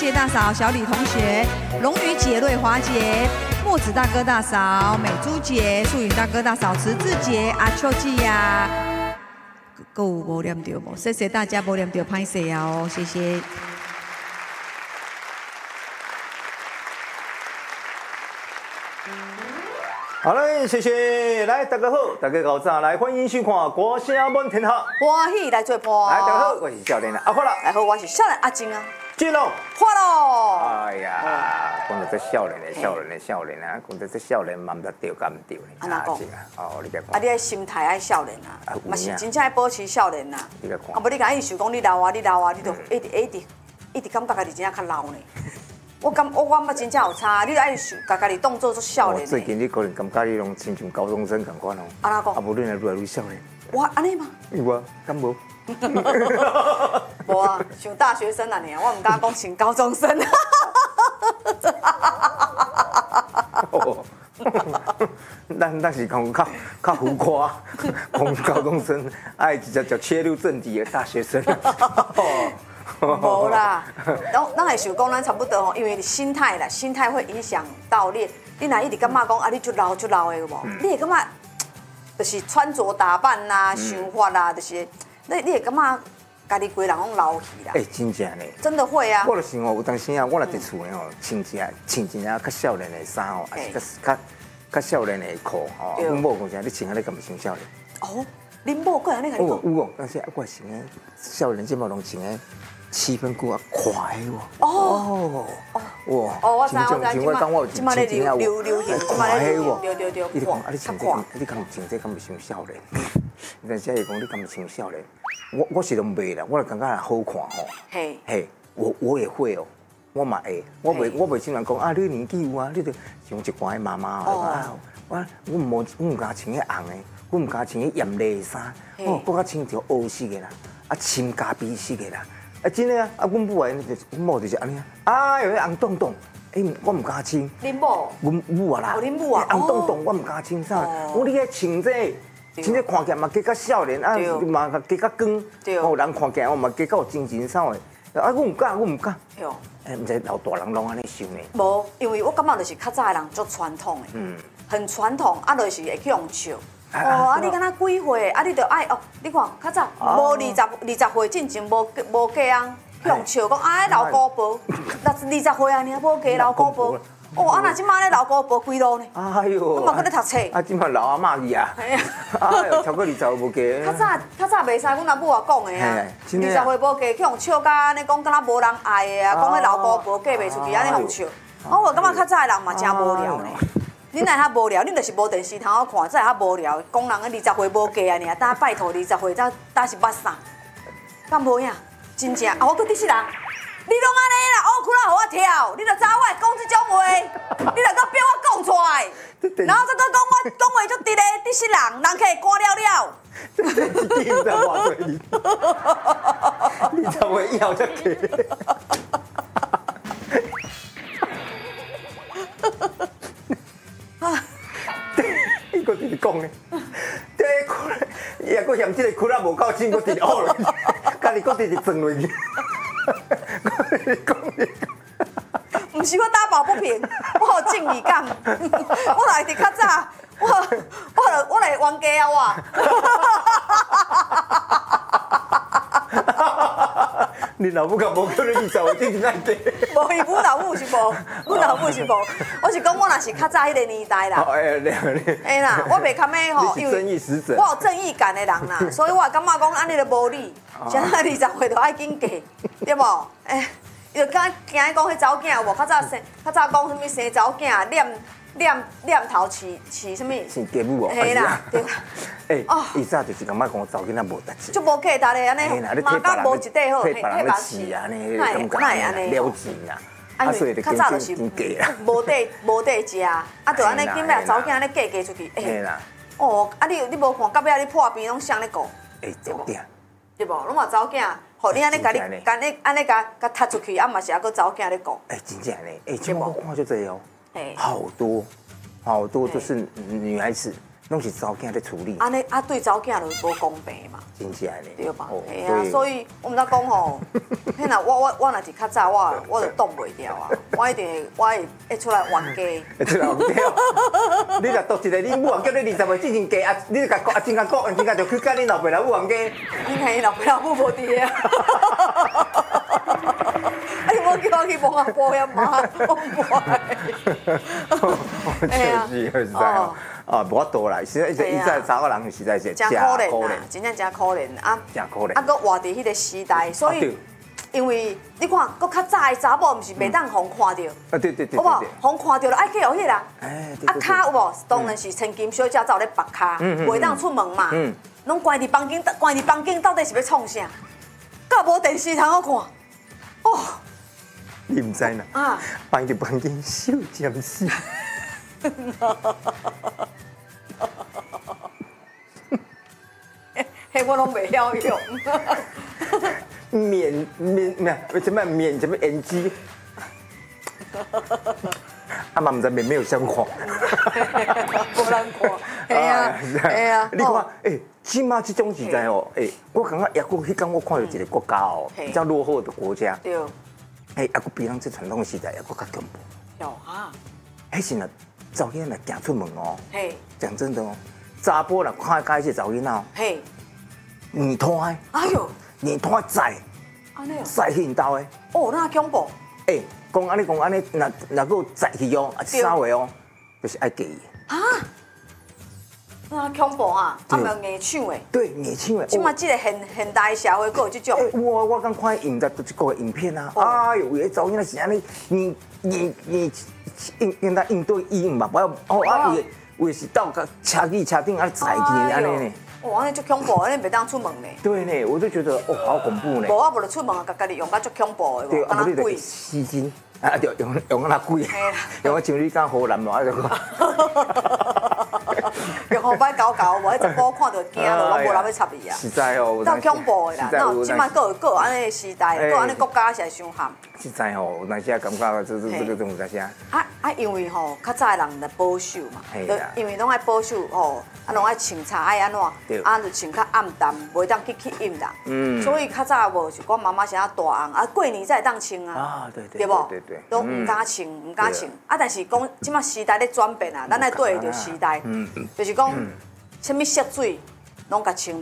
谢大嫂小李同学，龙女姐瑞华姐，木子大哥大嫂美珠姐，素云大哥大嫂池志杰，阿秋记呀，够无念到无？谢谢大家无念到拍摄呀哦，谢谢。 好嘞，谢谢。来，大家好，大家搞早来，欢迎收看《歌声满天下》， 欢喜来做伴。 来，大家好，我是少年阿发啦。 来好，我是少年阿静啊。 进咯。 发咯。 哎呀，讲到这少年的啊，讲到这少年嘛，唔知对敢唔对呢？ 安怎讲？ 哦，你别讲。 啊，你的心态爱少年啊，嘛是真正爱保持少年呐。 你别看。 啊，无你讲伊想讲你老啊，你就一直感觉家己真正较老呢。我感觉真正有差，你爱想家己当做做少年。 最近你可能感觉你拢亲像高中生咁款哦。 安怎讲？ 啊，无你来愈来愈少年。 哇，安尼吗？ 有啊，敢无？ 无啊，像大学生啊你，我唔敢讲像高中生。 咱是讲较浮夸，讲高中生，爱直接就切入正题的大学生。 无啦，咱会想讲咱差不多吼，因为心态啦，心态会影响到你。你若一直感觉讲啊，你足老的有无？你会感觉就是穿着打扮啦、想法啦，就是你会感觉家己规人拢老去啦。 真正呢， 真的会啊。 我就是哦，有当时啊，我若伫厝诶吼，穿一下较少年的衫吼，还是较少年的裤吼，阮某讲啥，你穿安尼敢毋像少年？ 哦，恁某个安尼甲你讲？ 有哦，但是啊，我穿诶少年即马拢穿诶7分裤啊，快喎。 哦。 哇！ 我知， 像我讲我有即马咧流行，即马咧流行，对。 你讲啊，你穿这敢穿这敢毋像少年？但是伊讲你敢毋像少年？我是拢袂啦，我就感觉好看吼。嘿，我也会哦，我嘛会，我袂经常讲啊，你年纪有啊，你就像一寡妈妈啊，我唔敢穿迄红的，我唔敢穿迄艳丽的衫，我较穿条黑色的啦，啊，深咖啡色的啦。啊，真的啊！啊，阮母诶，阮某就是安尼啊。啊，有迄红洞洞，我唔敢穿。 恁某？ 阮母啊啦。 哦，恁母啊。 红洞洞我唔敢穿啥。我你爱穿这，穿这看起来嘛加较少年啊，嘛加较光。 对。 哦，人看起来嘛加较有精神啥诶。啊，我唔敢，我唔敢。 对。 毋知老大人拢安尼想呢。 无，因为我感觉就是较早诶人足传统诶。很传统，啊，就是会去用笑。啊，你敢若几岁？啊，你着爱哦，你看较早无20岁进前无嫁翁，向笑讲啊，老姑婆，20岁啊，你无嫁老姑婆。哦，啊，那即马咧老姑婆几路呢？ 哎呦， 我嘛搁咧读册。 啊，即马老阿嬷去啊。哎呦，超过20岁无嫁。 较早袂使，阮阿母也讲的啊。20岁无嫁，去用笑甲安尼讲，敢若无人爱的啊，讲迄老姑婆嫁袂出去，安尼用笑。我感觉较早的人嘛真无聊呢。恁来较无聊，恁就是无电视通好看，再较无聊。讲人20岁无嫁啊，尔，但拜托20岁才是捌啥？敢无影？真正啊，我搁第四人，你拢安尼啦，乌裤仔互我跳，你著知我会讲即种话，你著搁逼我讲出来，然后再搁讲我讲话足直的第四人，人客关了了。 你怎么要才给？伊搁直直讲呢，第一裤伊也搁嫌即个裤仔无够紧，搁直直学落去，家己搁直直装落去。 唔是我打抱不平，我有正义感，我来伫较早，我来冤家啊你老母甲无叫你20岁进前爱嫁？ 无，伊阮老母是无，阮老母是无。我是讲我若是较早迄个年代啦。哎啦，我袂堪咩吼， 因为正义使者， 我有正义感的人啦，所以我感觉讲安尼就无理，现在20岁就爱紧嫁，对无？伊就敢惊讲迄查某囝有无？较早讲什么生查某囝念头饲什么？ 是家母哦。 嘿啦，对啦。 伊早就是感觉讲查某囡仔无值钱。 就无价值的安尼，嘛甲无一块好， 替别人咧饲啊，呢感觉了钱啊。 啊，所以较早就是无地食，啊，就安尼紧来查某囝安尼嫁出去。 嘿啦。 哦，啊你无看隔壁你破病拢谁咧顾？ 重点。 对无？拢嘛查某囝，互你安尼甲踢出去，啊嘛是还搁查某囝咧顾。 真正呢，这我看就这哦，好多都是女孩子拢是查某囝在处理。 安尼对查某囝就无公平嘛。 真是安尼。 对吧？系啊，所以我们在讲吼，迄若我若是较早，我就挡袂掉啊，我一定会出来冤家。 会出来冤家哦。你若读一个，你母王叫你20岁之前嫁啊，你就甲讲啊，真甲讲，真甲就去甲你老爸老母冤家。 你看伊老爸老母无伫啊。你无叫我去帮阿保险嘛？ 我确实是哦。啊，无法度啦，实在伊在查某人实在是真可怜啊，真正真可怜啊！ 真可怜。 啊，搁活伫迄个时代，所以因为你看，搁较早的查某，毋是袂当互看到， 啊对对对， 好无？互看到了爱去学迄人， 哎， 啊骹有无？当然是千金小姐走咧拔骹，袂当出门嘛，拢关伫房间，关伫房间到底是要创啥？敢无电视通好看？哦， 你毋知呐？啊，关伫房间笑尖死。 迄我拢袂晓用。 免什么免什么演技？啊嘛唔知免没有相看， 无人看。系啊，系啊。 你看，起码这种时代哦，我感觉也过迄天我看到一个国家哦，比较落后的国家。对。也过比咱这传统时代也过较恐怖。有啊。迄时呢，早起来行出门哦。嘿。讲真的哦，查甫啦看介些早起闹。嘿。泥滩，哎呦，泥滩载，载去因兜的。 哦，那恐怖。 讲安尼，若个载去哦，啥话哦，就是爱给伊。啊？那恐怖啊！啊，咪硬抢的。 对，硬抢的。 即马这个现代社会，佫有这种。 我刚看影在一个影片啊，哎呦，为早起来是安尼，应对应嘛，不要为是到个车顶啊载去安尼呢。 哇，安尼足恐怖，安尼袂当出门呢。 对呢，我就觉得哦，好恐怖呢。 无啊，无就出门啊，家己用甲足恐怖的， 对，啊，你得吸金，啊，就用那贵，用像你讲河南嘛，啊就。 用红摆搞，无迄一波看到惊了，拢无人要插伊啊。 实在哦， 那恐怖的啦，那即摆各有安尼时代，各安尼国家是伤悍。 实在哦，有当时感觉这种有啥？ 因为吼，较早的人来保守嘛，因为拢爱保守吼，拢爱穿插爱安怎，就穿较暗淡，袂当去阴人。所以较早无是我妈妈是大红，过年才会当穿啊。啊，对无？都唔敢穿，唔敢穿。但是讲即摆时代咧转变啊，咱来对着时代，就是讲，什么色水拢甲穿